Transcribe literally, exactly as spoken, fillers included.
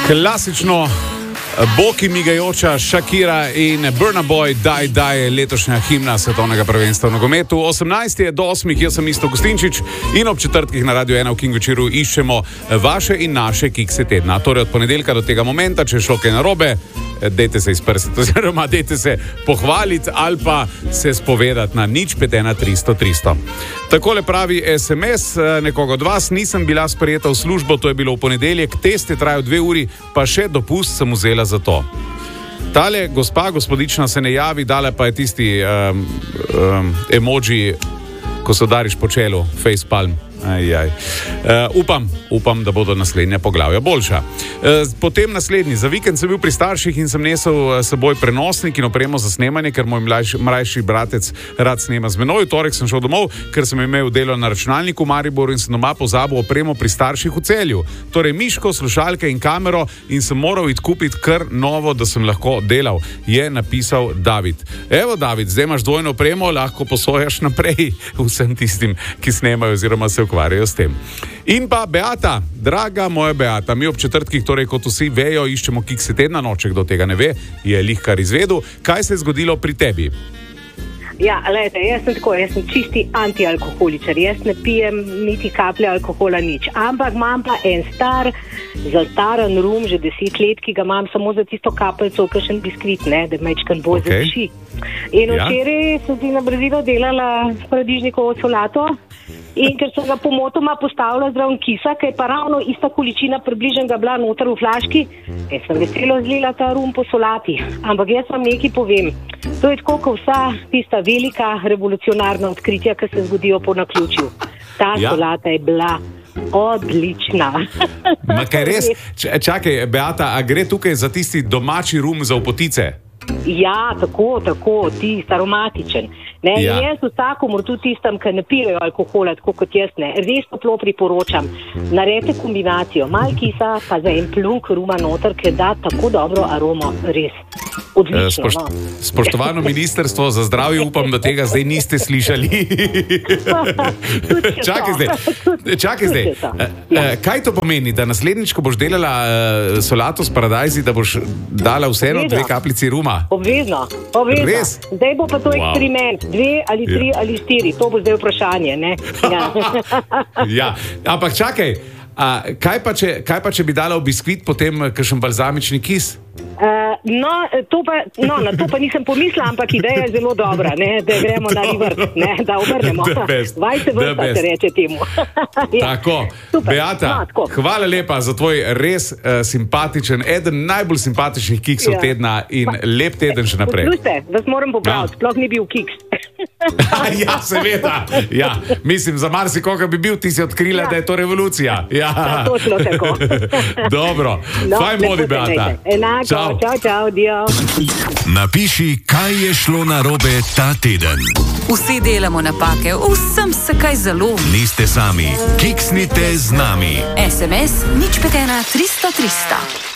Klasično boki migajoča Shakira in Burna Boy Daj Daj je letošnja himna svetovnega prvenstva v nogometu. osemnajst je do osmih, jaz sem Isto Gostinčič in ob četrtkih na Radio ena v King večeru iščemo vaše in naše kikse tedna. Torej od ponedeljka do tega momenta, če je šlo kaj narobe, dejte se izprsiti oziroma dejte se pohvaliti ali pa se spovedati na nič pet ena tristo tristo. Takole pravi es em es nekoga od vas: nisem bila sprejeta v službo, to je bilo v ponedeljek, test je trajal dve uri, pa še dopust sem vzela za to. Tale gospa, gospodična se ne javi, dala pa je tisti um, um, emoji, ko se udariš po čelu, facepalm. Aj, aj. Uh, upam, upam, da bodo naslednja poglavja boljša. Uh, potem naslednji. Za vikend sem bil pri starših in sem nesel uh, seboj prenosnik in opremo za snemanje, ker moj mlajši, mlajši bratec rad snema z menoj. V torek sem šel domov, ker sem imel delo na računalniku v Mariboru in sem doma pozabil opremo pri starših v Celju. Torej miško, slušalke in kamero in sem moral iti kupiti kar novo, da sem lahko delal, je napisal David. Evo David, zdaj imaš dvojno opremo, lahko posojaš naprej vsem tistim, ki snemajo oziroma se ukvarjajo s tem. In pa Beata, draga moja Beata, mi ob četrtkih, torej kot vsi vejo, iščemo kikse tedna, no, če kdo tega ne ve, je lihkar izvedel. Kaj se je zgodilo pri tebi? Ja, lejte, jaz sem tako, jaz sem čisti antialkoholičar, jaz ne pijem niti kaplje alkohola, nič. Ampak imam pa en star, zastaran rum, že deset let, ki ga imam samo za tisto kapljico, kakšen biskvit, ne, da mečkan bolj okay. Zaši. In včeraj ja. Sem si na brzino delala paradižnikovo solato in ker sem ga pomotoma postavila zraven kisa, ker je pa ravno ista količina približnega bila noter v flaški, jaz sem veselo zlila ta rum po solati. Ampak jaz vam nekaj povem. To je tako, kot vsa tista velika revolucionarna odkritja, ki se zgodijo po naključju. Ta ja. Solata je bila odlična. Ma kaj res? Č- čakaj, Beata, a gre tukaj za tisti domači rum za opotice? Ja, tako, tako, tisti aromatičen. Ne, ja. Jaz vsakomur, tudi tistem, ki ne pijejo alkohola, tako kot jaz ne, res toplo priporočam. Naredite kombinacijo, malo kisa, pa za en plunk ruma noter, ki da tako dobro aromo, res. Odlično, Spošt, no. Spoštovano ministrstvo za zdravje, upam, da tega zdaj niste slišali. Čakaj zdaj, čakaj zdaj. Ja. Kaj to pomeni, da naslednjič, ko boš delala solato s paradajzi, da boš dala vseeno dve kapljici ruma? Obvezno, obvezno. Res? Zdaj bo pa to wow. Eksperiment. Dve ali tri ja. Ali štiri, to bo zdaj vprašanje, ne? Ja, ja. Ampak čakaj, a, kaj, pa če, kaj pa če bi dala v biskvit potem kakšen balzamični kis? Uh, no, to pa, no, na to pa nisem pomislila, ampak ideja je zelo dobra, ne, da gremo na reverse, ne, da obrnemo. Vaj se vrsta, se reče temu. Ja. Tako, super. Beata, no, tako. Hvala lepa za tvoj res uh, simpatičen, eden najbolj simpatičnih kiksov ja. Tedna in pa, lep teden še naprej. Poslušajte, vas moram popraviti, sploh ni bil kiks. Ja, seveda. Ja, mislim, za marsikoga bi bil, ti si odkrila, ja. Da je to revolucija. Ja, ja točno tako. Dobro, no, fajn bodi, Beata. Enako, čau, čau, čau, dio. Napiši, kaj je šlo narobe ta teden. Vsi delamo napake, vsem se kaj zalomi. Niste sami, kiksnite z nami. es em es nič pet ena tristo tristo.